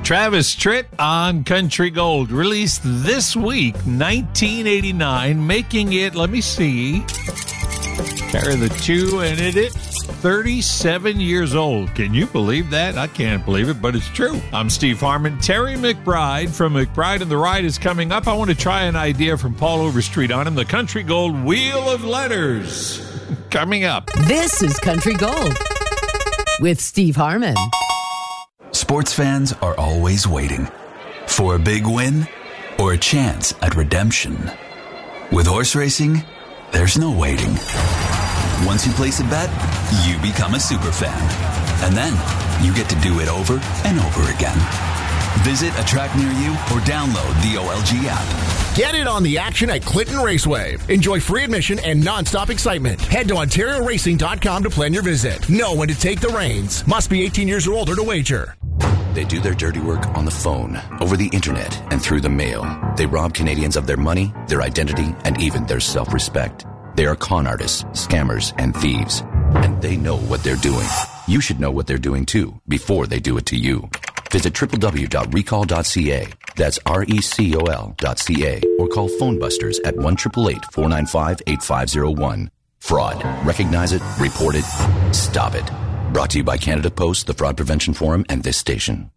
Travis Tritt on Country Gold, released this week, 1989, making it, let me see, carry the two, and it 37 years old. Can you believe that? I can't believe it, but it's true. I'm Steve Harmon. Terry McBride from McBride and the Ride is coming up. I want to try an idea from Paul Overstreet on him, the Country Gold Wheel of Letters. Coming up. This is Country Gold with Steve Harmon. Sports fans are always waiting for a big win or a chance at redemption. With horse racing, there's no waiting. Once you place a bet, you become a super fan. And then you get to do it over and over again. Visit a track near you or download the OLG app. Get in on the action at Clinton Raceway. Enjoy free admission and nonstop excitement. Head to OntarioRacing.com to plan your visit. Know when to take the reins. Must be 18 years or older to wager. They do their dirty work on the phone, over the internet, and through the mail. They rob Canadians of their money, their identity, and even their self-respect. They are con artists, scammers, and thieves. And they know what they're doing. You should know what they're doing too, before they do it to you. Visit www.recall.ca. That's RECOL.ca. Or call Phonebusters at 1-888-495-8501. Fraud. Recognize it, report it, stop it. Brought to you by Canada Post, the Fraud Prevention Forum, and this station.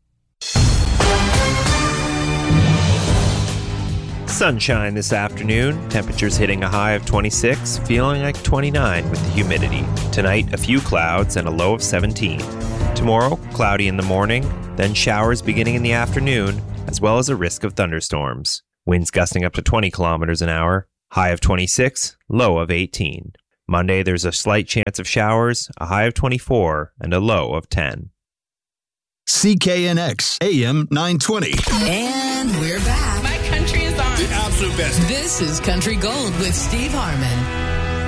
Sunshine this afternoon. Temperatures hitting a high of 26, feeling like 29 with the humidity. Tonight, a few clouds and a low of 17. Tomorrow, cloudy in the morning, then showers beginning in the afternoon, as well as a risk of thunderstorms. Winds gusting up to 20 kilometers an hour, high of 26, low of 18. Monday, there's a slight chance of showers, a high of 24, and a low of 10. CKNX AM 920. And we're back. My country is on. The absolute best. This is Country Gold with Steve Harmon.